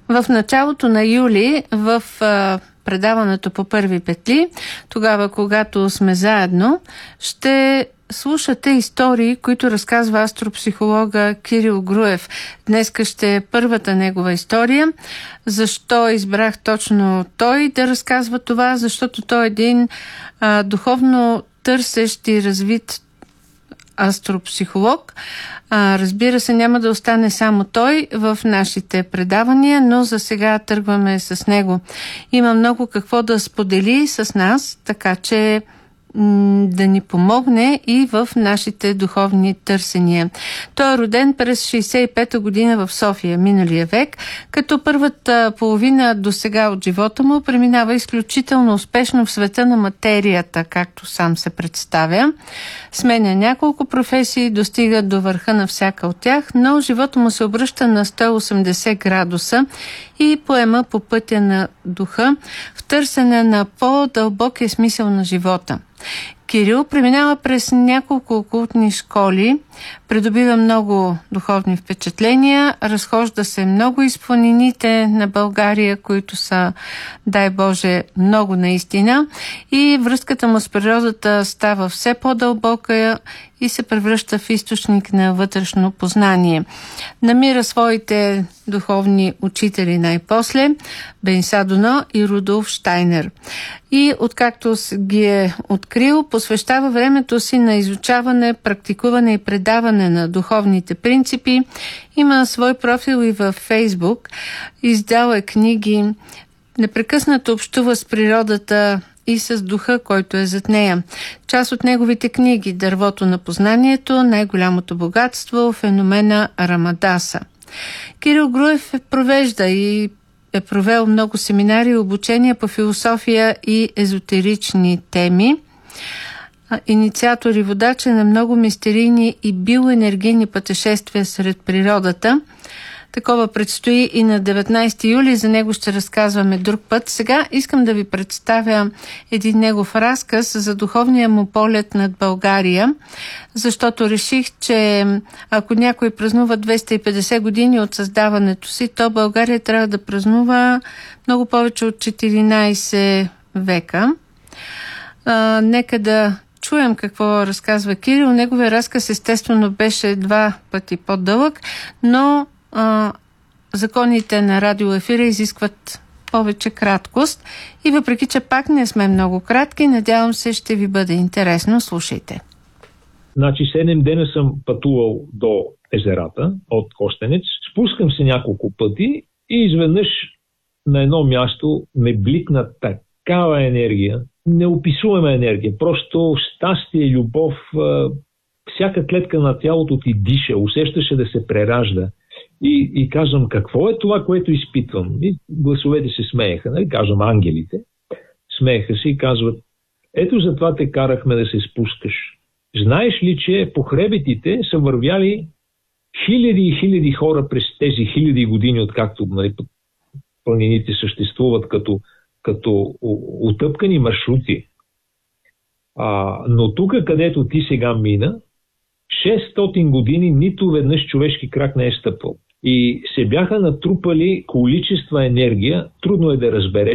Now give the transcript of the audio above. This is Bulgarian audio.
В началото на юли в предаването по първи петли, тогава когато сме заедно, ще слушате истории, които разказва астропсихолога Кирил Груев. Днеска ще е първата негова история. Защо избрах точно той да разказва това? Защото той е един духовно търсещ и развит астропсихолог. Разбира се, няма да остане само той в нашите предавания, но за сега тръгваме с него. Има много какво да сподели с нас, така че да ни помогне и в нашите духовни търсения. Той е роден през 65-та година в София, миналия век, като първата половина до сега от живота му преминава изключително успешно в света на материята, както сам се представя. Сменя няколко професии, достига до върха на всяка от тях, но живота му се обръща на 180 градуса и поема по пътя на духа в търсене на по-дълбокия смисъл на живота. Кирил преминава през няколко окултни школи, придобива много духовни впечатления, разхожда се много из планините на България, които са, дай Боже, много наистина, и връзката му с природата става все по-дълбока и се превръща в източник на вътрешно познание. Намира своите духовни учители най-после, Бенса Доно и Рудолф Штайнер. И откакто ги е открил, посвещава времето си на изучаване, практикуване и предаване на духовните принципи. Има свой профил и във Фейсбук. Издал е книги, непрекъснато общува с природата и с духа, който е зад нея. Част от неговите книги: Дървото на познанието, Най-голямото богатство, Феномена Рамадаса. Кирил Груев провежда и е провел много семинари и обучения по философия и езотерични теми. Инициатор и водач е на много мистерийни и биоенергийни пътешествия сред природата. Такова предстои и на 19 юли. За него ще разказваме друг път. Сега искам да ви представя един негов разказ за духовния му полет над България, защото реших, че ако някой празнува 250 години от създаването си, то България трябва да празнува много повече от 14 века. Нека да чуем какво разказва Кирил. Неговия разказ естествено беше 2 пъти по-дълъг, но законите на радиоефира изискват повече краткост и въпреки, че пак не сме много кратки, надявам се ще ви бъде интересно. Слушайте. Значи 7 дена съм пътувал до езерата от Костенец. Спускам се няколко пъти и изведнъж на едно място ме бликна такава енергия, неописуема енергия, просто щастие, любов, всяка клетка на тялото ти диша, усещаше да се преражда. И казвам, какво е това, което изпитвам? И гласовете се смееха, нали? Казвам, ангелите. Смееха се и казват, ето затова те карахме да се спускаш. Знаеш ли, че по хребетите са вървяли хиляди и хиляди хора през тези хиляди години, откакто, нали, планините съществуват като утъпкани маршрути. Но тук, където ти сега мина, 600 години нито веднъж човешки крак не е стъпвал. И се бяха натрупали количества енергия, трудно е да разбереш